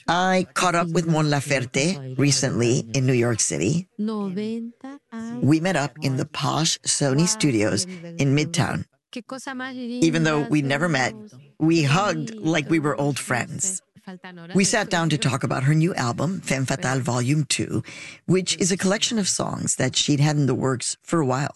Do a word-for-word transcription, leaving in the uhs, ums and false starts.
I caught up with Mon Laferte recently in New York City. We met up in the posh Sony studios in Midtown. Even though we never met, we hugged like we were old friends. We sat down to talk about her new album, Femme Fatale Volume two, which is a collection of songs that she'd had in the works for a while.